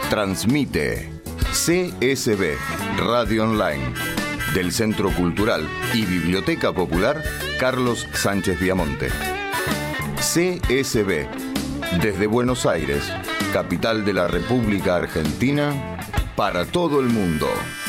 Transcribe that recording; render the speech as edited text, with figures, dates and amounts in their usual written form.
Transmite CSB Radio Online del Centro Cultural y Biblioteca Popular Carlos Sánchez Viamonte. CSB desde Buenos Aires, capital de la República Argentina, para todo el mundo.